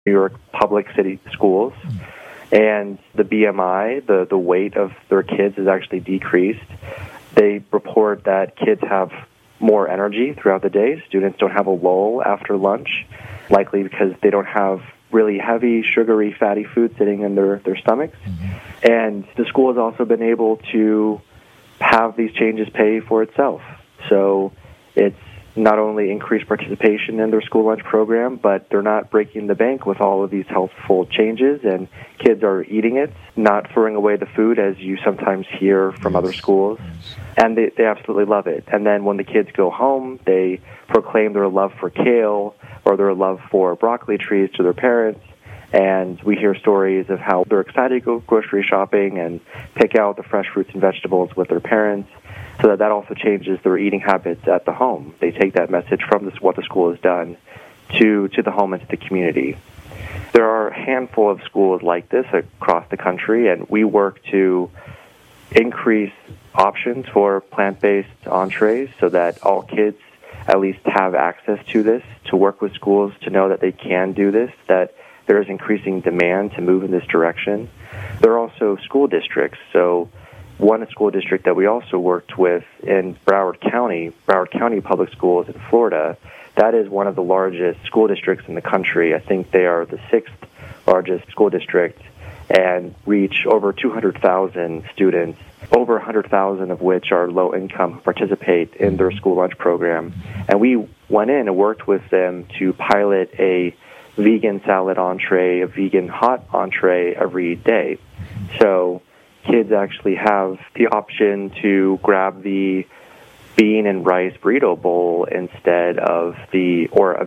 New York public city schools, and the BMI, the weight of their kids, is actually decreased. They report that kids have more energy throughout the day. Students don't have a lull after lunch, likely because they don't have really heavy, sugary, fatty food sitting in their stomachs. And the school has also been able to have these changes pay for itself. So it's not only increased participation in their school lunch program, but they're not breaking the bank with all of these healthful changes, and kids are eating it, not throwing away the food as you sometimes hear from other schools. And they absolutely love it. And then when the kids go home, they proclaim their love for kale or their love for broccoli trees to their parents. And we hear stories of how they're excited to go grocery shopping and pick out the fresh fruits and vegetables with their parents. So that also changes their eating habits at the home. They take that message from what the school has done to the home and to the community. There are a handful of schools like this across the country, and we work to increase options for plant-based entrees so that all kids at least have access to this, to work with schools to know that they can do this, that there is increasing demand to move in this direction. There are also school districts. So one school district that we also worked with in Broward County Public Schools in Florida, that is one of the largest school districts in the country. I think they are the 6th largest school district and reach over 200,000 students, over 100,000 of which are low income, participate in their school lunch program. And we went in and worked with them to pilot a vegan salad entree, a vegan hot entree every day. So kids actually have the option to grab the bean and rice burrito bowl instead of a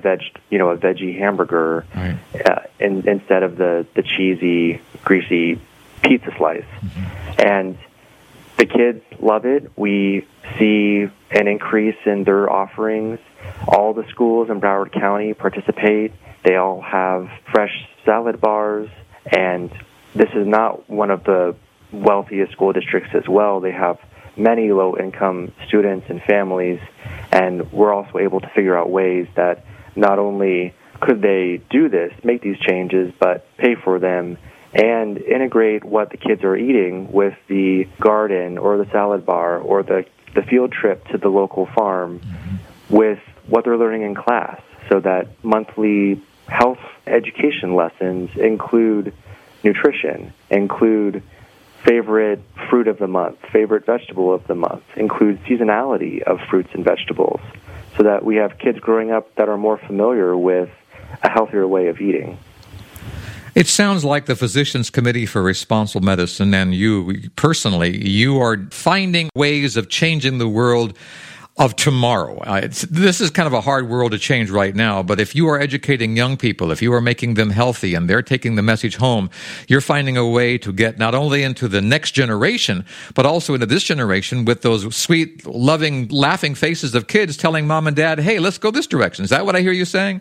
veggie hamburger, right, instead of the cheesy, greasy pizza slice. And the kids love it. We see an increase in their offerings. All the schools in Broward County participate. They all have fresh salad bars, and this is not one of the wealthiest school districts as well. They have many low-income students and families, and we're also able to figure out ways that not only could they do this, make these changes, but pay for them and integrate what the kids are eating with the garden or the salad bar or the field trip to the local farm with what they're learning in class, so that monthly health education lessons include nutrition, include favorite fruit of the month, favorite vegetable of the month, include seasonality of fruits and vegetables, so that we have kids growing up that are more familiar with a healthier way of eating. It sounds like the Physicians Committee for Responsible Medicine and you personally, you are finding ways of changing the world of tomorrow. This is kind of a hard world to change right now, but if you are educating young people, if you are making them healthy and they're taking the message home, you're finding a way to get not only into the next generation, but also into this generation with those sweet, loving, laughing faces of kids telling mom and dad, hey, let's go this direction. Is that what I hear you saying?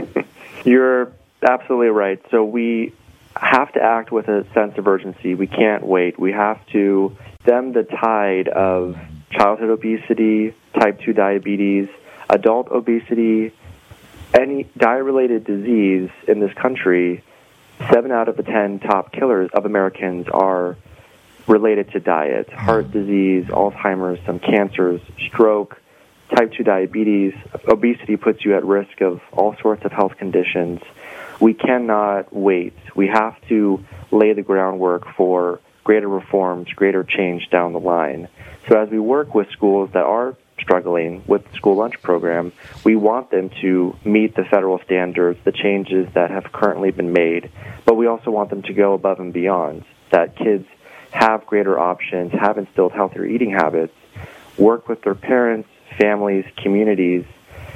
You're absolutely right. So we have to act with a sense of urgency. We can't wait. We have to stem the tide of childhood obesity, type 2 diabetes, adult obesity, any diet-related disease in this country. 7 out of the 10 top killers of Americans are related to diet. Heart disease, Alzheimer's, some cancers, stroke, type 2 diabetes. Obesity puts you at risk of all sorts of health conditions. We cannot wait. We have to lay the groundwork for greater reforms, greater change down the line. So as we work with schools that are struggling with the school lunch program, we want them to meet the federal standards, the changes that have currently been made, but we also want them to go above and beyond, that kids have greater options, have instilled healthier eating habits, work with their parents, families, communities,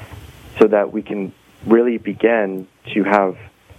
so that we can really begin to have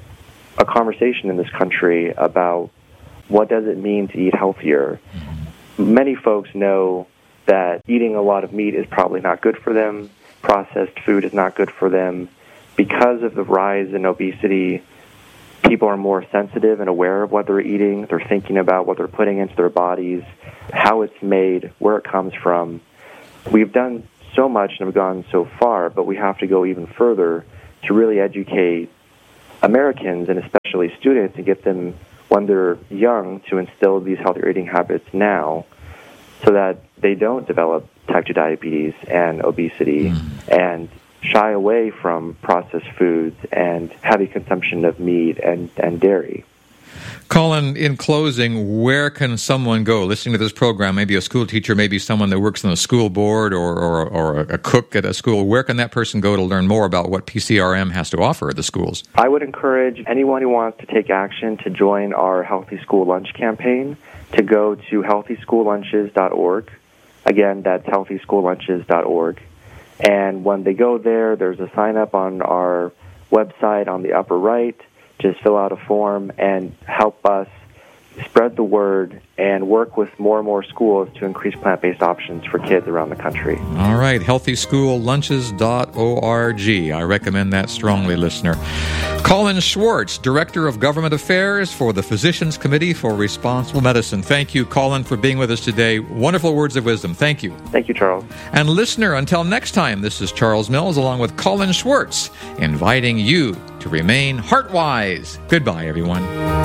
a conversation in this country about what does it mean to eat healthier. Many folks know that eating a lot of meat is probably not good for them. Processed food is not good for them. Because of the rise in obesity, people are more sensitive and aware of what they're eating. They're thinking about what they're putting into their bodies, how it's made, where it comes from. We've done so much and have gone so far, but we have to go even further to really educate Americans, and especially students, and get them when they're young to instill these healthier eating habits now so that they don't develop type 2 diabetes and obesity and shy away from processed foods and heavy consumption of meat and dairy. Colin, in closing, where can someone go listening to this program, maybe a school teacher, maybe someone that works on a school board or a cook at a school, where can that person go to learn more about what PCRM has to offer at the schools? I would encourage anyone who wants to take action to join our Healthy School Lunch campaign to go to healthysschoollunches.org. Again, that's healthysschoollunches.org. And when they go there, there's a sign-up on our website on the upper right. Just fill out a form and help us spread the word and work with more and more schools to increase plant-based options for kids around the country. All right, healthysschoollunches.org. I recommend that strongly, listener. Colin Schwartz, Director of Government Affairs for the Physicians Committee for Responsible Medicine. Thank you, Colin, for being with us today. Wonderful words of wisdom. Thank you. Thank you, Charles. And listener, until next time, this is Charles Mills along with Colin Schwartz, inviting you to remain heart-wise. Goodbye, everyone.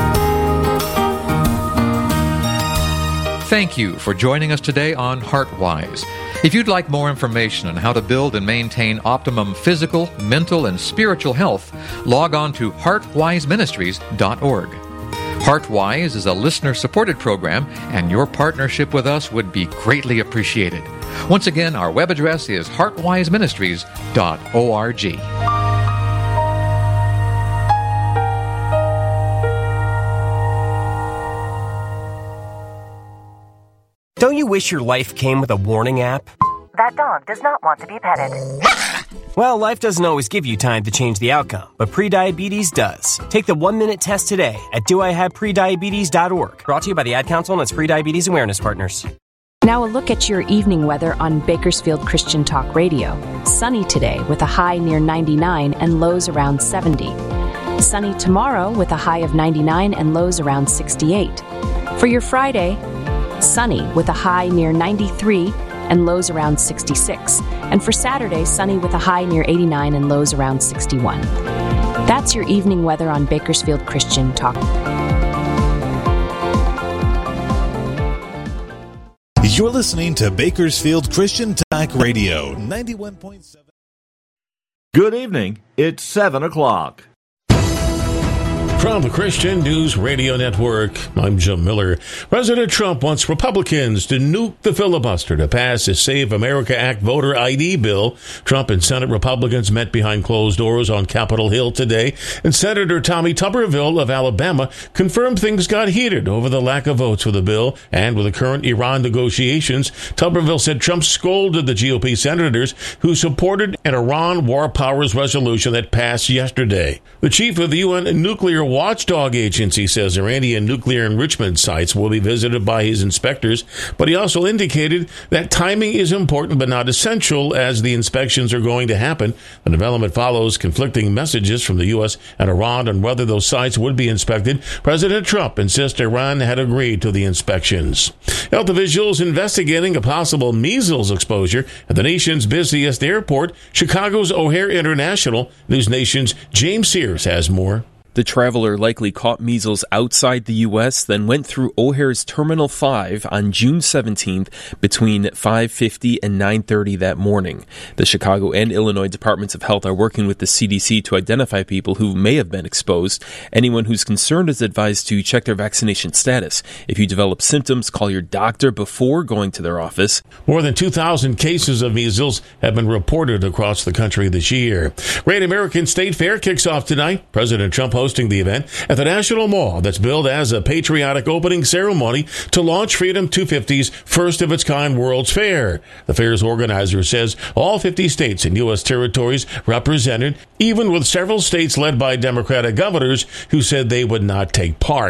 Thank you for joining us today on HeartWise. If you'd like more information on how to build and maintain optimum physical, mental, and spiritual health, log on to heartwiseministries.org. HeartWise is a listener-supported program, and your partnership with us would be greatly appreciated. Once again, our web address is heartwiseministries.org. Don't you wish your life came with a warning app? That dog does not want to be petted. Well, life doesn't always give you time to change the outcome, but prediabetes does. Take the 1-minute test today at doihaveprediabetes.org. Brought to you by the Ad Council and its Prediabetes Awareness Partners. Now a look at your evening weather on Bakersfield Christian Talk Radio. Sunny today with a high near 99 and lows around 70. Sunny tomorrow with a high of 99 and lows around 68. For your Friday, sunny with a high near 93 and lows around 66. And for Saturday, sunny with a high near 89 and lows around 61. That's your evening weather on Bakersfield Christian Talk. You're listening to Bakersfield Christian Talk Radio, 91.7. Good evening. It's 7 o'clock. From the Christian News Radio Network, I'm Jim Miller. President Trump wants Republicans to nuke the filibuster to pass his Save America Act voter ID bill. Trump and Senate Republicans met behind closed doors on Capitol Hill today, and Senator Tommy Tuberville of Alabama confirmed things got heated over the lack of votes for the bill. And with the current Iran negotiations, Tuberville said Trump scolded the GOP senators who supported an Iran War Powers resolution that passed yesterday. The chief of the UN Nuclear Watchdog Agency says Iranian nuclear enrichment sites will be visited by his inspectors, but he also indicated that timing is important but not essential as the inspections are going to happen. The development follows conflicting messages from the U.S. and Iran on whether those sites would be inspected. President Trump insists Iran had agreed to the inspections. Health officials investigating a possible measles exposure at the nation's busiest airport, Chicago's O'Hare International. News Nation's James Sears has more. The traveler likely caught measles outside the U.S., then went through O'Hare's Terminal 5 on June 17th between 5:50 and 9:30 that morning. The Chicago and Illinois Departments of Health are working with the CDC to identify people who may have been exposed. Anyone who's concerned is advised to check their vaccination status. If you develop symptoms, call your doctor before going to their office. More than 2,000 cases of measles have been reported across the country this year. Great American State Fair kicks off tonight. President Trump hosting the event at the National Mall that's billed as a patriotic opening ceremony to launch Freedom 250's first-of-its-kind World's Fair. The fair's organizer says all 50 states and U.S. territories represented, even with several states led by Democratic governors who said they would not take part.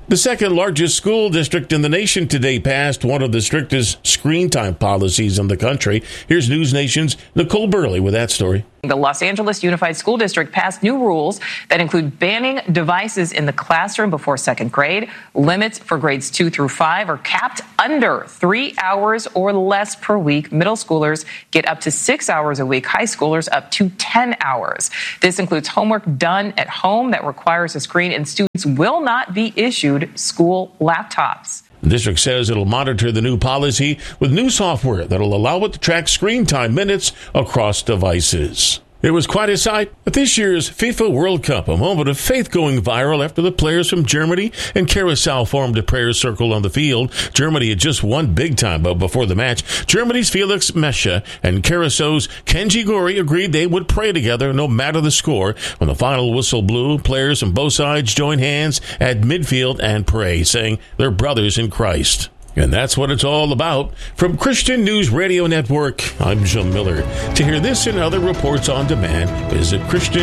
The second largest school district in the nation today passed one of the strictest screen time policies in the country. Here's News Nation's Nicole Burley with that story. The Los Angeles Unified School District passed new rules that include banning devices in the classroom before second grade. Limits for grades 2 through 5 are capped under 3 hours or less per week. Middle schoolers get up to 6 hours a week. High schoolers up to 10 hours. This includes homework done at home that requires a screen, and students will not be issued school laptops. The district says it'll monitor the new policy with new software that'll allow it to track screen time minutes across devices. It was quite a sight at this year's FIFA World Cup, a moment of faith going viral after the players from Germany and Curacao formed a prayer circle on the field. Germany had just won big time, but before the match, Germany's Felix Mescha and Curaçao's Kenji Gori agreed they would pray together no matter the score. When the final whistle blew, players from both sides joined hands at midfield and pray, saying they're brothers in Christ. And that's what it's all about. From Christian News Radio Network, I'm Jim Miller. To hear this and other reports on demand, visit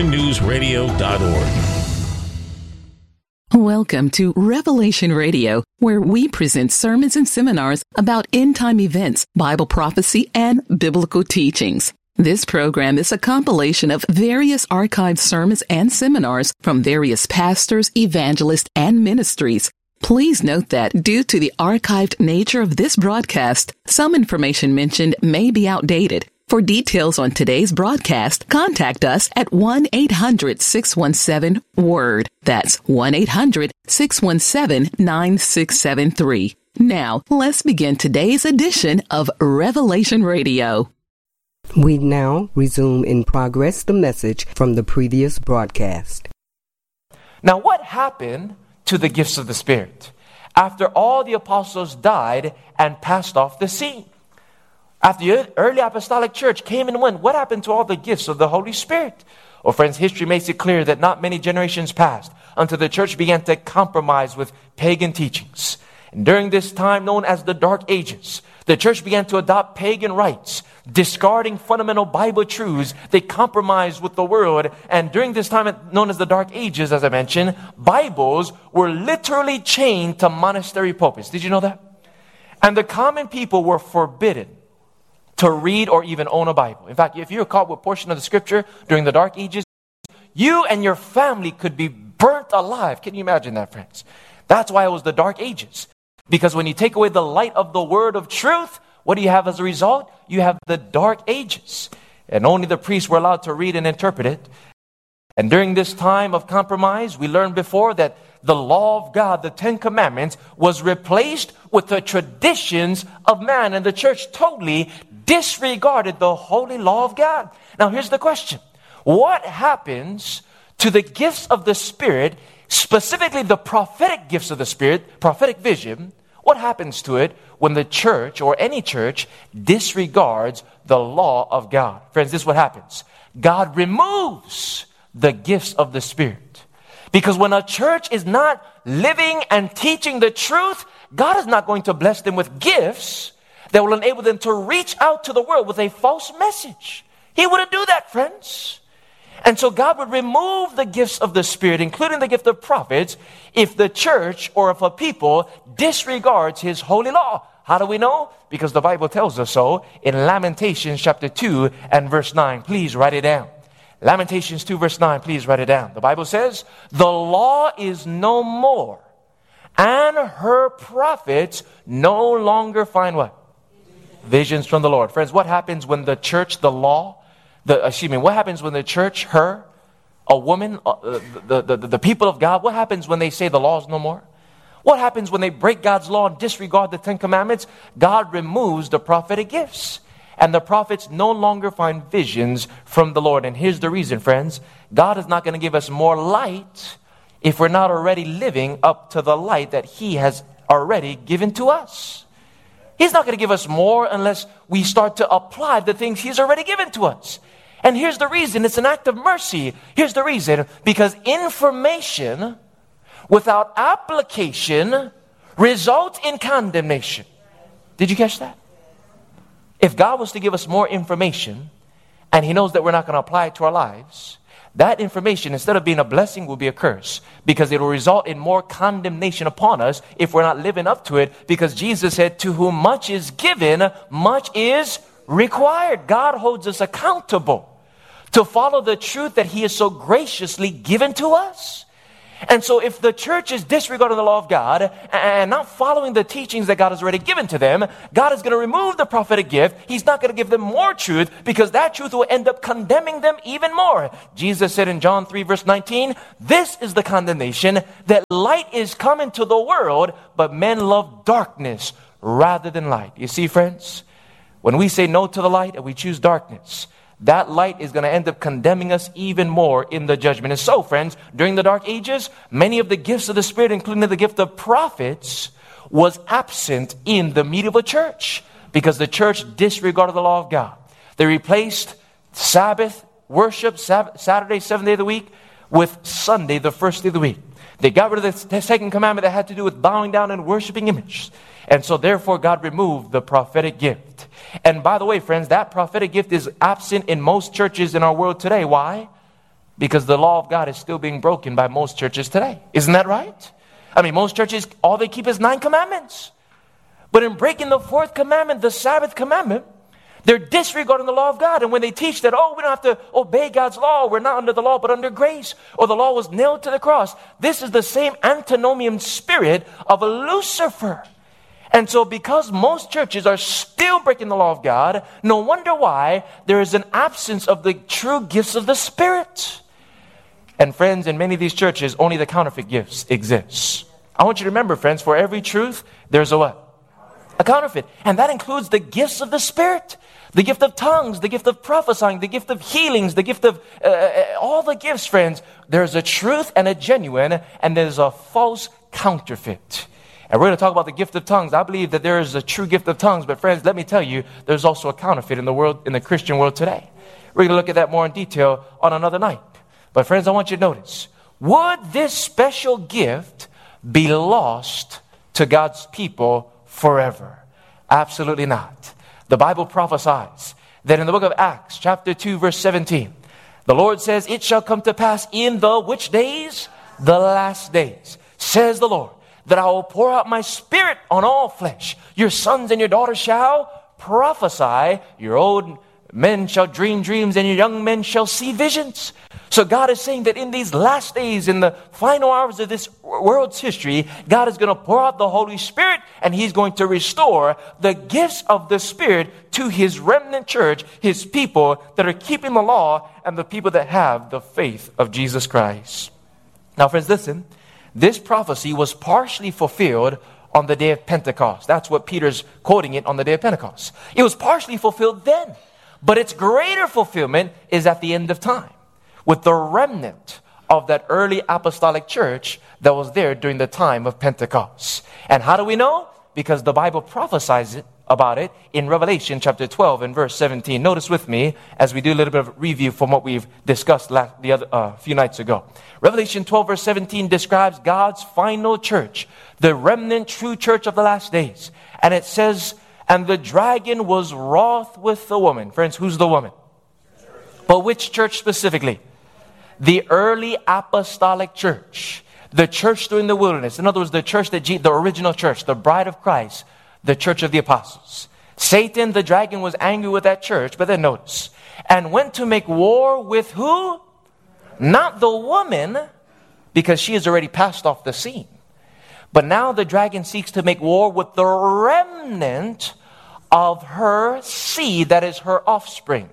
ChristianNewsRadio.org. Welcome to Revelation Radio, where we present sermons and seminars about end-time events, Bible prophecy, and biblical teachings. This program is a compilation of various archived sermons and seminars from various pastors, evangelists, and ministries. Please note that due to the archived nature of this broadcast, some information mentioned may be outdated. For details on today's broadcast, contact us at 1-800-617-WORD. That's 1-800-617-9673. Now, let's begin today's edition of Revelation Radio. We now resume in progress the message from the previous broadcast. Now, what happened to the gifts of the Spirit after all the apostles died and passed off the scene? After the early apostolic church came and went, what happened to all the gifts of the Holy Spirit? Well, friends, history makes it clear that not many generations passed until the church began to compromise with pagan teachings. And during this time known as the Dark Ages, the church began to adopt pagan rites, discarding fundamental Bible truths. They compromised with the world. And during this time known as the Dark Ages, as I mentioned, Bibles were literally chained to monastery pulpits. Did you know that? And the common people were forbidden to read or even own a Bible. In fact, if you were caught with a portion of the scripture during the Dark Ages, you and your family could be burnt alive. Can you imagine that, friends? That's why it was the Dark Ages. Because when you take away the light of the word of truth, what do you have as a result? You have the Dark Ages. And only the priests were allowed to read and interpret it. And during this time of compromise, we learned before that the law of God, the 10 Commandments, was replaced with the traditions of man. And the church totally disregarded the holy law of God. Now here's the question. What happens to the gifts of the Spirit, specifically the prophetic gifts of the Spirit, prophetic vision? What happens to it when the church or any church disregards the law of God? Friends, this is what happens. God removes the gifts of the Spirit. Because when a church is not living and teaching the truth, God is not going to bless them with gifts that will enable them to reach out to the world with a false message. He wouldn't do that, friends. And so God would remove the gifts of the Spirit, including the gift of prophets, if the church or if a people disregards His holy law. How do we know? Because the Bible tells us so in Lamentations chapter 2 and verse 9. Please write it down. Lamentations 2 verse 9, please write it down. The Bible says, the law is no more, and her prophets no longer find what? Visions from the Lord. Friends, what happens when the church, what happens when the church, a woman, the people of God, what happens when they say the law is no more? What happens when they break God's law and disregard the 10 Commandments? God removes the prophetic gifts. And the prophets no longer find visions from the Lord. And here's the reason, friends. God is not going to give us more light if we're not already living up to the light that He has already given to us. He's not going to give us more unless we start to apply the things He's already given to us. And here's the reason. It's an act of mercy. Here's the reason. Because information without application results in condemnation. Did you catch that? If God was to give us more information and He knows that we're not going to apply it to our lives, that information, instead of being a blessing, will be a curse, because it will result in more condemnation upon us if we're not living up to it, because Jesus said, to whom much is given, much is required. God holds us accountable to follow the truth that He has so graciously given to us. And so if the church is disregarding the law of God and not following the teachings that God has already given to them, God is going to remove the prophetic gift. He's not going to give them more truth, because that truth will end up condemning them even more. Jesus said in John 3 verse 19, this is the condemnation, that light is come into the world, but men love darkness rather than light. You see, friends, when we say no to the light and we choose darkness, that light is going to end up condemning us even more in the judgment. And so, friends, during the dark ages, many of the gifts of the Spirit, including the gift of prophets, was absent in the medieval church, because the church disregarded the law of God. They replaced Sabbath worship, Saturday, 7th day of the week, with Sunday, the first day of the week. They got rid of the second commandment that had to do with bowing down and worshiping images. And so therefore God removed the prophetic gift. And by the way, friends, that prophetic gift is absent in most churches in our world today. Why? Because the law of God is still being broken by most churches today. Isn't that right? I mean, most churches, all they keep is 9 commandments. But in breaking the 4th commandment, the Sabbath commandment, they're disregarding the law of God. And when they teach that, we don't have to obey God's law, we're not under the law but under grace, or the law was nailed to the cross, this is the same antinomian spirit of a Lucifer. And so because most churches are still breaking the law of God, no wonder why there is an absence of the true gifts of the Spirit. And friends, in many of these churches, only the counterfeit gifts exist. I want you to remember, friends, for every truth, there's a what? A counterfeit. And that includes the gifts of the Spirit. The gift of tongues, the gift of prophesying, the gift of healings, the gift of all the gifts, friends. There's a truth and a genuine, and there's a false counterfeit. And we're going to talk about the gift of tongues. I believe that there is a true gift of tongues. But friends, let me tell you, there's also a counterfeit in the world, in the Christian world today. We're going to look at that more in detail on another night. But friends, I want you to notice, would this special gift be lost to God's people forever? Absolutely not. The Bible prophesies that in the book of Acts, chapter 2, verse 17, the Lord says, it shall come to pass in the which days? The last days, says the Lord, that I will pour out my Spirit on all flesh. Your sons and your daughters shall prophesy. Your old men shall dream dreams, and your young men shall see visions. So God is saying that in these last days, in the final hours of this world's history, God is going to pour out the Holy Spirit, and He's going to restore the gifts of the Spirit to His remnant church, His people that are keeping the law, and the people that have the faith of Jesus Christ. Now, friends, listen. This prophecy was partially fulfilled on the day of Pentecost. That's what Peter's quoting it, on the day of Pentecost. It was partially fulfilled then. But its greater fulfillment is at the end of time, with the remnant of that early apostolic church that was there during the time of Pentecost. And how do we know? Because the Bible prophesies about it in Revelation chapter 12 and verse 17. Notice with me as we do a little bit of review from what we've discussed few nights ago. Revelation 12 verse 17 describes God's final church, the remnant true church of the last days. And it says, and the dragon was wroth with the woman. Friends, who's the woman? But which church specifically? The early apostolic church. The church during the wilderness. In other words, the church the original church, the bride of Christ, the church of the apostles. Satan, the dragon, was angry with that church, but then notice, and went to make war with who? Not the woman, because she has already passed off the scene. But now the dragon seeks to make war with the remnant of her seed, that is her offspring.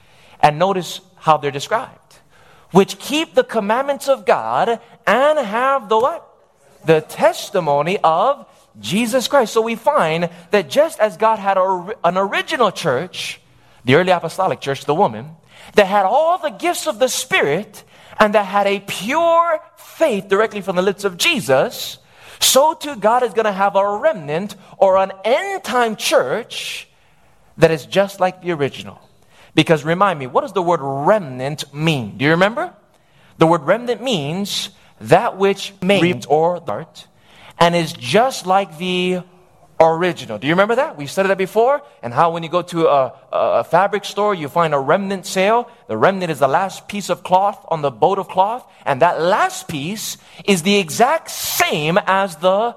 And notice how they're described. Which keep the commandments of God and have the what? The testimony of Jesus Christ. So we find that just as God had an original church, the early apostolic church, the woman, that had all the gifts of the Spirit and that had a pure faith directly from the lips of Jesus, so too God is going to have a remnant or an end-time church that is just like the original. Because remind me, what does the word remnant mean? Do you remember? The word remnant means that which remains or art, and is just like the original. Do you remember that? We studied that before. And how when you go to a fabric store, you find a remnant sale. The remnant is the last piece of cloth on the boat of cloth. And that last piece is the exact same as the